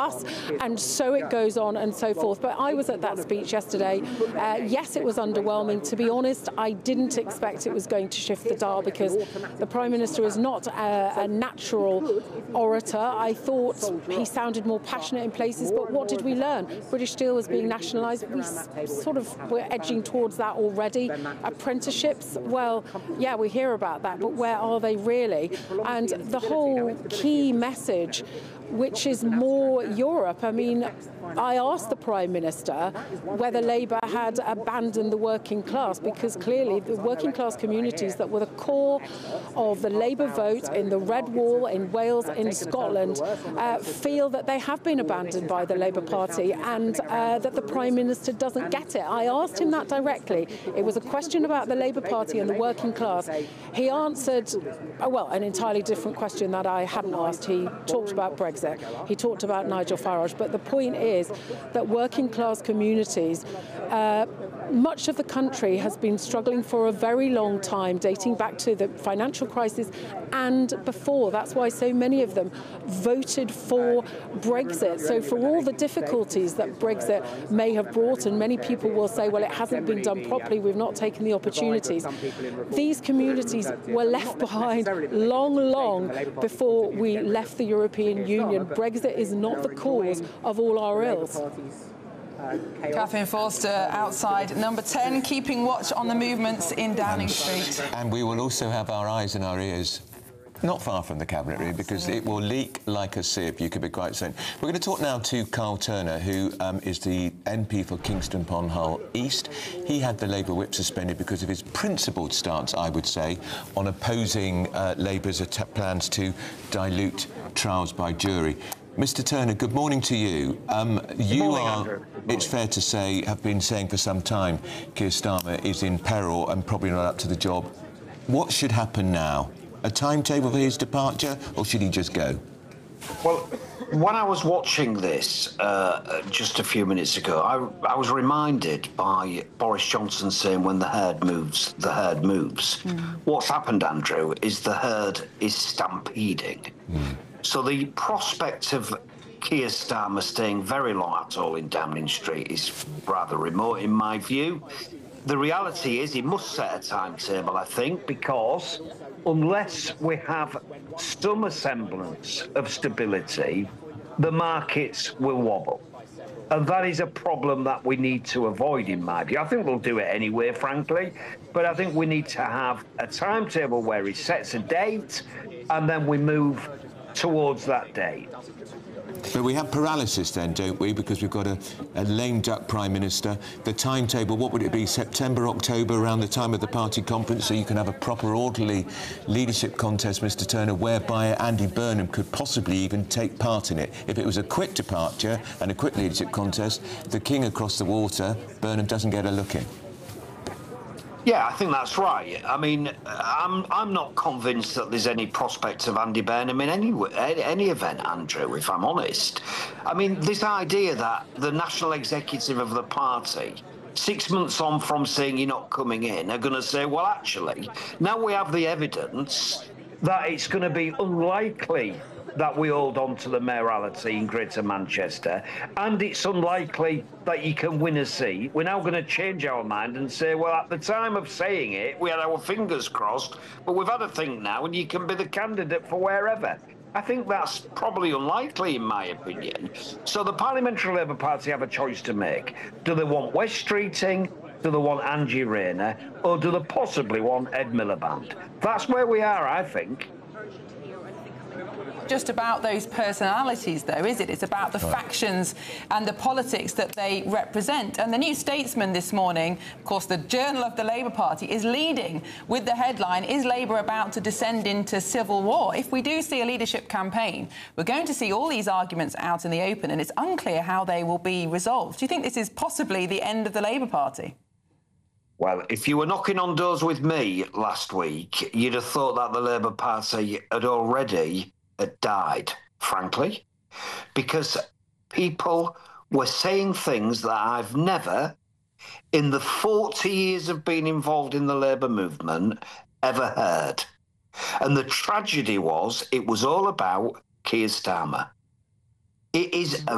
us, and so it goes on and so forth. But I was at that speech yesterday. Yes, it was underwhelming. To be honest, I didn't expect it was going to shift the dial, because the Prime Minister is not a natural orator. I thought he sounded more passionate in places, but what did we learn? British Steel was being nationalised. We sort of were edging towards that already. Apprenticeships, well, yeah, we hear about that, but where are they really? And the whole key message, which is more Europe. I mean, I asked the Prime Minister whether Labour had abandoned the working class, because clearly the working class communities that were the core of the Labour vote in the Red Wall, in Wales, in Scotland, feel that they have been abandoned by the Labour Party, and that the Prime Minister doesn't get it. I asked him that directly. It was a question about the Labour Party and the working class. He answered, well, an entirely different question that I hadn't asked. He talked about Brexit. He talked about Nigel Farage. But the point is that working class communities, much of the country has been struggling for a very long time, dating back to the financial crisis and before. That's why so many of them voted for Brexit. So for all the difficulties that Brexit may have brought, and many people will say, well, it hasn't been done properly, we've not taken the opportunities. These communities were left behind long before we left the European Union. Brexit is not the cause of all our ills. Catherine Forster outside number 10, keeping watch on the movements in Downing Street. And we will also have our eyes and our ears not far from the Cabinet, really, because it will leak like a sieve, you could be quite certain. We're going to talk now to Carl Turner, who is the MP for Kingston upon Hull East. He had the Labour whip suspended because of his principled stance, I would say, on opposing Labour's plans to dilute trials by jury. Mr Turner, good morning to you. You are, it's fair to say, have been saying for some time Keir Starmer is in peril and probably not up to the job. What should happen now? A timetable for his departure, or should he just go? Well, when I was watching this just a few minutes ago, I was reminded by Boris Johnson saying, when the herd moves, the herd moves. What's happened, Andrew, is the herd is stampeding. So the prospect of Keir Starmer staying very long at all in Downing Street is rather remote, in my view. The reality is he must set a timetable, I think, because unless we have some semblance of stability, the markets will wobble. And that is a problem that we need to avoid, in my view. I think we'll do it anyway, frankly, but I think we need to have a timetable where he sets a date and then we move towards that date. But we have paralysis then, don't we? Because we've got a lame duck Prime Minister. The timetable, what would it be? September, October, around the time of the party conference, so you can have a proper, orderly leadership contest, Mr Turner, whereby Andy Burnham could possibly even take part in it. If it was a quick departure and a quick leadership contest, the king across the water, Burnham doesn't get a look in. Yeah, I think that's right. I mean, I'm not convinced that there's any prospect of Andy Burnham in any event, Andrew, if I'm honest. I mean, this idea that the national executive of the party, 6 months on from saying you're not coming in, are going to say, well, actually, now we have the evidence that it's going to be unlikely that we hold on to the mayoralty in Greater Manchester, and it's unlikely that you can win a seat. We're now going to change our mind and say, well, at the time of saying it, we had our fingers crossed, but we've had a think now, and you can be the candidate for wherever. I think that's probably unlikely, in my opinion. So the Parliamentary Labour Party have a choice to make. Do they want Wes Streeting? Do they want Angie Rayner? Or do they possibly want Ed Miliband? That's where we are, I think. Just about those personalities, though, is it? It's about the factions and the politics that they represent. And the New Statesman this morning, of course, the journal of the Labour Party, is leading with the headline, "Is Labour about to descend into civil war?" If we do see a leadership campaign, we're going to see all these arguments out in the open, and it's unclear how they will be resolved. Do you think this is possibly the end of the Labour Party? Well, if you were knocking on doors with me last week, you'd have thought that the Labour Party had already died, frankly, because people were saying things that I've never, in the 40 years of being involved in the Labour movement, ever heard. And the tragedy was, it was all about Keir Starmer. It is a